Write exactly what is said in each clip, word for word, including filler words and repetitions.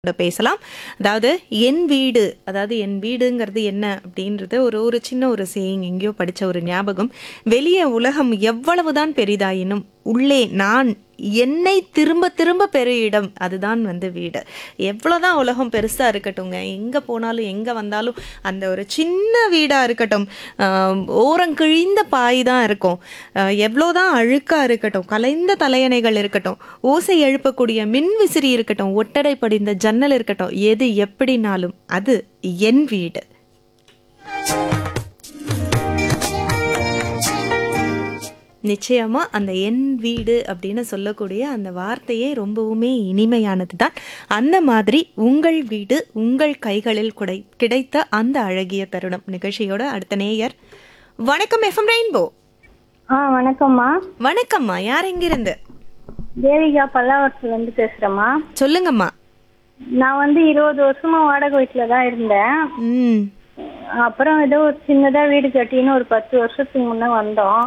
பேசலாம். அதாவது என் வீடு, அதாவது என் வீடுங்கிறது என்ன அப்படின்றது ஒரு ஒரு சின்ன ஒரு சேயிங் எங்கேயோ படிச்ச ஒரு ஞாபகம். வெளிய உலகம் எவ்வளவுதான் பெரிதாயினும் உள்ளே நான் என்னை திரும்ப திரும்ப பெறு இடம் அதுதான் வந்து வீடு. எவ்வளோதான் உலகம் பெருசா இருக்கட்டுங்க, எங்க போனாலும் எங்க வந்தாலும் அந்த ஒரு சின்ன வீடா இருக்கட்டும், ஆஹ் ஓரங்கிழிந்த பாய் தான் இருக்கும், ஆஹ் எவ்வளோதான் அழுக்கா இருக்கட்டும், கலைந்த தலையணைகள் இருக்கட்டும், ஓசை எழுப்பக்கூடிய மின் விசிறி இருக்கட்டும், ஒட்டடை படிந்த ஜன்னல் இருக்கட்டும், எது எப்படினாலும் அது என் வீடு. நிச்சயமா அந்த என் வீடு அப்படின்னு சொல்லக்கூடிய அந்த வார்த்தையே ரொம்பவுமே இனிமையானது தான். அந்த மாதிரி உங்கள் வீடு உங்கள் கைகளில் குடை கிடைத்த அந்த அழகிய தருணம். நிகழ்ச்சியோட அடுத்த நேயர். வணக்கம் எஃப்எம் ரெயின்போ. ஆ வணக்கம்மா. வணக்கம்மா, யார் எங்கிருந்து? தேவிகா பல்லாவரத்துல இருந்து பேசுறேம்மா. சொல்லுங்கம்மா. நான் வந்து இருபது வருஷமா வாடகை வீட்டுல தான் இருந்தேன். ம் அப்புறம் ஏதோ ஒரு சின்னதா வீடு கட்டின்னு ஒரு பத்து வருஷத்துக்கு முன்ன வந்தோம்.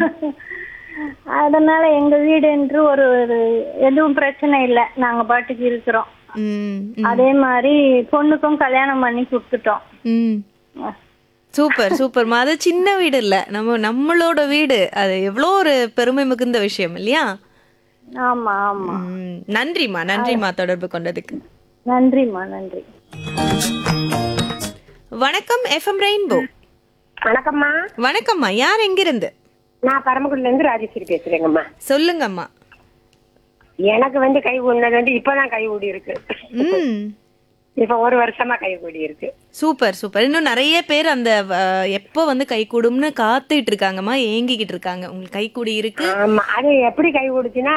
அதனால எங்க வீடு என்று ஒரு ஒரு எதுவும் பிரச்சனை இல்லை, நாங்க பாட்டுக்கு இருக்கிறோம். அதே மாதிரி பொண்ணுக்கும் கல்யாணம் பண்ணி கொடுத்துட்டோம். சூப்பர் சூப்பர்மா. அது சின்ன வீடு இல்ல, நம்ம நம்மளோட வீடு. அது எவ்வளோ ஒரு பெருமை மிகுந்த விஷயம் இல்லையா? ஆமா ஆமா. நன்றிம்மா, நன்றிம்மா தொடர்பு கொண்டதுக்கு. நன்றிம்மா, நன்றி. வணக்கம் எஃப்எம் ரெயின்போ. வணக்கம்மா. வணக்கம்மா, யார் எங்கிருந்து? நான் பரமக்குடில இருந்து ராஜேஸ்வரி பேசுறேங்கம்மா. சொல்லுங்கம்மா. எனக்கு வந்து கை ஊடினது வந்து இப்பதான் கை ஊடி இருக்கு. ம் இப்ப ஒரு வருஷமா கை ஊடி இருக்கு. Super super. இன்னும் நிறைய பேர் அந்த எப்போ வந்து கை கூடும்னு காத்துட்டு இருக்காங்கம்மா, ஏங்கிக்கிட்டு இருக்காங்க. உங்களுக்கு கை கூடி இருக்கு. ஆமா, அது எப்படி கை கூடுச்சுன்னா,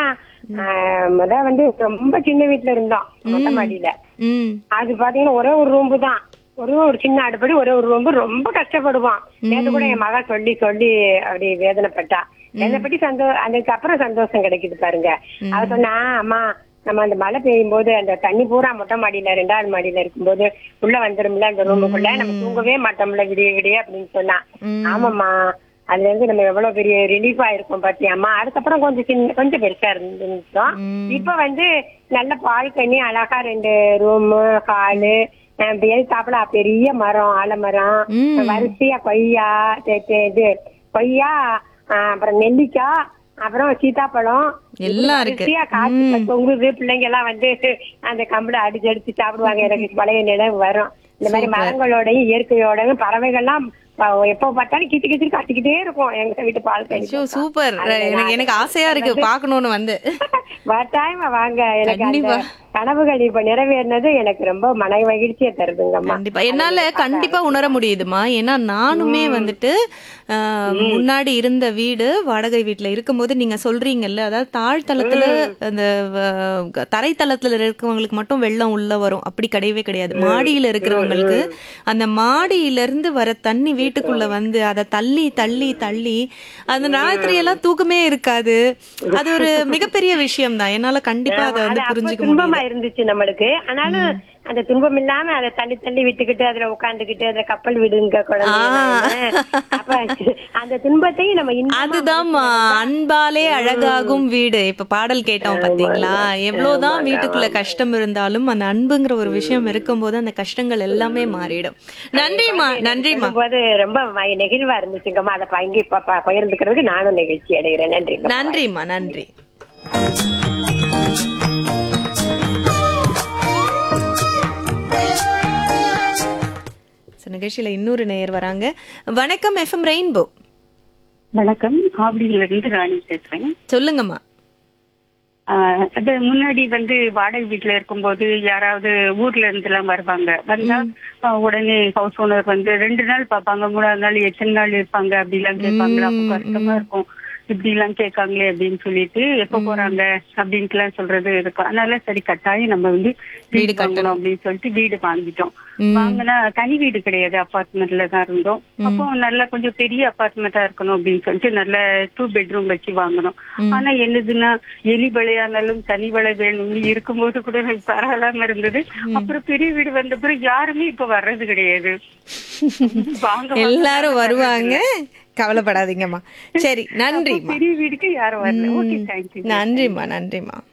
முத வந்து ரொம்ப சின்ன வீட்டுல இருந்தோம், மொட்டை மாடியில. அது பாத்தீங்கன்னா ஒரே ஒரு ரூம்பு தான், ஒரு ஒரு சின்ன அடுப்படி, ஒரே ஒரு ரூம்பு. ரொம்ப கஷ்டப்படுவான். நேற்று கூட என் மகா சொல்லி சொல்லி அப்படி வேதனைப்பட்டா. என்னை பத்தி சந்தோ அதுக்கப்புறம் சந்தோஷம் கிடைக்குது பாருங்க. அவ சொன்னா, அம்மா நம்ம அந்த மழை பெய்யும் போது அந்த தண்ணி பூரா மொட்டை மாடியில ரெண்டாவது மாடியில இருக்கும்போது உள்ள வந்துரும்ல அந்த ரூமுக்குள்ள, நம்ம தூங்கவே மாட்டோம்ல விடிய விடிய அப்படின்னு சொன்னா. ஆமாம்மா, அதுல இருந்து நம்ம எவ்வளவு பெரிய ரிலீஃபா இருக்கும் பாத்தியாம்மா. அதுக்கப்புறம் கொஞ்சம் சின்ன கொஞ்சம் பெருசா இருந்துச்சோம். இப்ப வந்து நல்ல பால்கனி, அழகா ரெண்டு ரூமு, ஹாலு, சாப்பிட பெரிய மரம், ஆலமரம், வரிசையா கொய்யா, இது கொய்யா, அப்புறம் நெல்லிக்காய், அப்புறம் சீத்தாப்பழம் எல்லாம் வரிசையா காய்ச்சி தொங்குது. பிள்ளைங்க எல்லாம் வந்து அந்த கம்பளை அடிச்சு அடிச்சு சாப்பிடுவாங்க. எனக்கு பழைய நினைவு வரும். இந்த மாதிரி மரங்களோடையும் இயற்கையோடையும் பறவைகள்லாம் எப்போ பார்த்தாலும் கிச்சு கிச்சு கத்திக்கிட்டே இருக்கும் எங்க வீட்டு பால்கனி. சூப்பர், எனக்கு ஆசையா இருக்கு பாக்கணும்னு வந்து. வட்டாயமா வாங்க. எனக்கு கனவுகள் இப்ப நிறைவேறினது எனக்கு ரொம்ப மன மகிழ்ச்சியை தருதுங்கம்மா. கண்டிப்பா என்னால கண்டிப்பா உணர முடியுதுமா. ஏன்னா நானுமே வந்துட்டு முன்னாடி இருந்த வீடு வாடகை வீட்டுல இருக்கும்போது நீங்க சொல்றீங்கல்ல, அதாவது தாழ்தளத்துல அந்த தரைத்தளத்துல இருக்கிறவங்களுக்கு மட்டும் வெள்ளம் உள்ள வரும், அப்படி கிடையவே கிடையாது. மாடியில இருக்கிறவங்களுக்கு அந்த மாடியில இருந்து வர தண்ணி வீட்டுக்குள்ள வந்து அதை தள்ளி தள்ளி தள்ளி அந்த ராத்திரி எல்லாம் தூக்கமே இருக்காது. அது ஒரு மிகப்பெரிய விஷயம் தான். என்னால கண்டிப்பா அதை வந்து புரிஞ்சுக்க முடியும் இருந்துச்சு நம்மளுக்கு. ஆனாலும் அந்த துன்பம் இல்லாம அதை தள்ளி தள்ளி விட்டுக்கிட்டு அதுல உட்காந்துக்கிட்டு அந்த கப்பல் விடுங்க குழந்தை, அப்ப அந்த துன்பத்தையும் நம்ம அதுதான் அன்பாலே அழகாகும் வீடு. இப்ப பாடல் கேட்டோம் பாத்தீங்களா, எவ்வளவுதான் வீட்டுக்குள்ள கஷ்டம் இருந்தாலும் அந்த அன்புங்கிற ஒரு விஷயம் இருக்கும் போது அந்த கஷ்டங்கள் எல்லாமே மாறிடும். நன்றிமா, நன்றிமா. போது ரொம்ப நெகிழ்வா இருந்துச்சுங்கம்மா. அதை பங்கி பகிர்ந்துக்கிறதுக்கு நானும் நெகிழ்ச்சி அடைகிறேன். நன்றி. நன்றிமா, நன்றி. நிகழ்ச்சியில இன்னொரு நேயர் வராங்க. வணக்கம் எஃப்எம் ரெயின்போ. வணக்கம், ஆவடியில இருந்து ராணி பேசுறேன். சொல்லுங்கம்மா. அது முன்னாடி வந்து வாடகை வீட்டுல இருக்கும்போது யாராவது ஊர்ல இருந்து எல்லாம் வருவாங்க. வந்தா உடனே ஹவுஸ் ஓனர் வந்து ரெண்டு நாள் பாப்பாங்க, மூணாவது நாள் எத்தனை நாள் இருப்பாங்க அப்படி எல்லாம் கேட்பாங்க. அப்போ கஷ்டமா இருக்கும், இப்படி எல்லாம் கேட்காங்களே அப்படின்னு சொல்லிட்டு எப்ப போறாங்க அப்படின்ட்டு எல்லாம் சொல்றது இருக்கும். அதனால சரி கட்டாயம் நம்ம வந்து வீடு கட்டணும் அப்படின்னு சொல்லிட்டு வீடு வாங்கிட்டோம். வாங்கினா தனி வீடு கிடையாது, அபார்ட்மெண்ட்ல தான் இருந்தோம். அப்போ நல்லா கொஞ்சம் பெரிய அபார்ட்மெண்டா இருக்கணும் அப்படின்னு சொல்லிட்டு நல்ல டூ பெட்ரூம் வச்சு வாங்கணும். ஆனா என்னதுன்னா எலி வளையானாலும் தனி வளை வேணும்னு இருக்கும்போது கூட பரவாயில்லாம இருந்தது. அப்புறம் பெரிய வீடு வந்த பிறகு யாருமே இப்ப வர்றது கிடையாது. எல்லாரும் வருவாங்க, கவலைப்படாதீங்கம்மா. சரி, நன்றி. பெரிய வீடுக்கு யாரும் வரல. Okay, thank you. நன்றிம்மா, நன்றிம்மா.